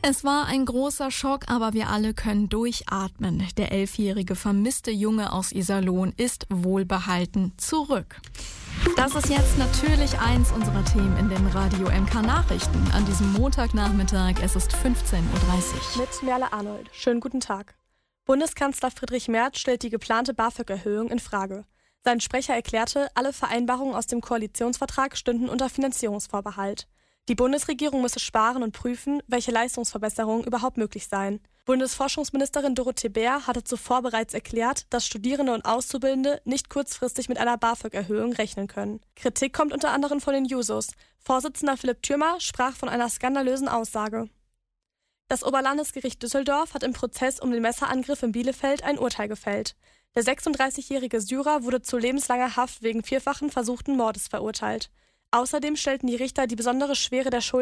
Es war ein großer Schock, aber wir alle können durchatmen. Der 11-jährige vermisste Junge aus Iserlohn ist wohlbehalten zurück. Das ist jetzt natürlich eins unserer Themen in den Radio MK Nachrichten an diesem Montagnachmittag. Es ist 15:30 Uhr. Mit Merle Arnold. Schönen guten Tag. Bundeskanzler Friedrich Merz stellt die geplante BAföG-Erhöhung in Frage. Sein Sprecher erklärte, alle Vereinbarungen aus dem Koalitionsvertrag stünden unter Finanzierungsvorbehalt. Die Bundesregierung müsse sparen und prüfen, welche Leistungsverbesserungen überhaupt möglich seien. Bundesforschungsministerin Dorothee Bär hatte zuvor bereits erklärt, dass Studierende und Auszubildende nicht kurzfristig mit einer BAföG-Erhöhung rechnen können. Kritik kommt unter anderem von den Jusos. Vorsitzender Philipp Thürmer sprach von einer skandalösen Aussage. Das Oberlandesgericht Düsseldorf hat im Prozess um den Messerangriff in Bielefeld ein Urteil gefällt. Der 36-jährige Syrer wurde zu lebenslanger Haft wegen vierfachen versuchten Mordes verurteilt. Außerdem stellten die Richter die besondere Schwere der Schuld